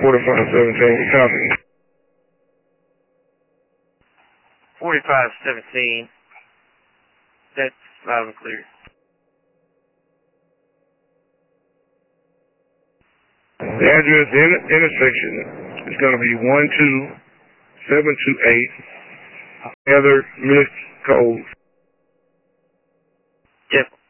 4517, copy. 4517. That's loud and clear. The address intersection is going to be 12728 Heather Missed Cove. Yep.